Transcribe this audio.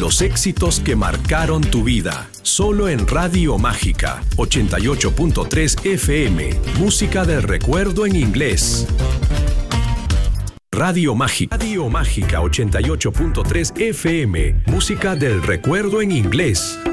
Los éxitos que marcaron tu vida. Solo en Radio Mágica 88.3 FM. Música del recuerdo en inglés. Radio Mágica 88.3 FM. Música del recuerdo en inglés.